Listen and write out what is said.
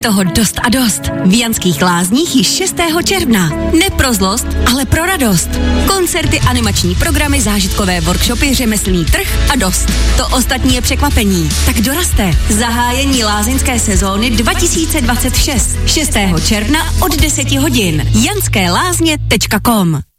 Toho dost a dost. V Janských Lázních již 6. června. Ne pro zlost, ale pro radost. Koncerty, animační programy, zážitkové workshopy, řemeslný trh a dost. To ostatní je překvapení. Tak dorazte. Zahájení lázeňské sezóny 2026. 6. června od 10 hodin. janskelázně.com